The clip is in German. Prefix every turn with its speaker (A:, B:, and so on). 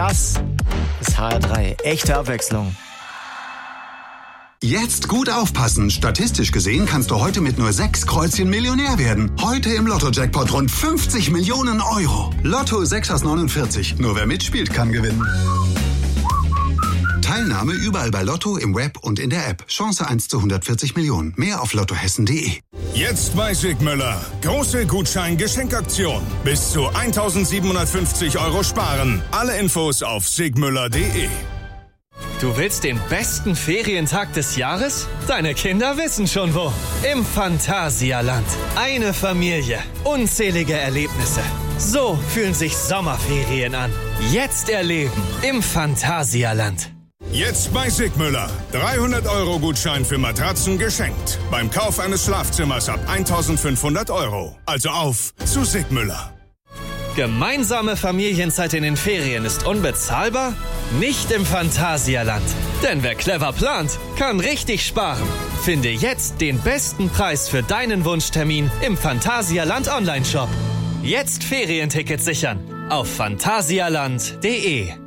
A: Das ist HR3. Echte Abwechslung.
B: Jetzt gut aufpassen. Statistisch gesehen kannst du heute mit nur 6 Kreuzchen Millionär werden. Heute im Lotto-Jackpot rund 50 Millionen Euro. Lotto 6 aus 49. Nur wer mitspielt, kann gewinnen. Teilnahme überall bei Lotto, im Web und in der App. Chance 1 zu 140 Millionen. Mehr auf lottohessen.de.
C: Jetzt bei Sigmüller. Große Gutschein-Geschenkaktion. Bis zu 1.750 € sparen. Alle Infos auf sigmüller.de.
D: Du willst den besten Ferientag des Jahres? Deine Kinder wissen schon wo. Im Phantasialand. Eine Familie. Unzählige Erlebnisse. So fühlen sich Sommerferien an. Jetzt erleben im Phantasialand.
C: Jetzt bei Sigmüller. 300 € Gutschein für Matratzen geschenkt. Beim Kauf eines Schlafzimmers ab 1.500 €. Also auf zu Sigmüller.
D: Gemeinsame Familienzeit in den Ferien ist unbezahlbar? Nicht im Phantasialand. Denn wer clever plant, kann richtig sparen. Finde jetzt den besten Preis für deinen Wunschtermin im Phantasialand Online-Shop. Jetzt Ferientickets sichern auf phantasialand.de.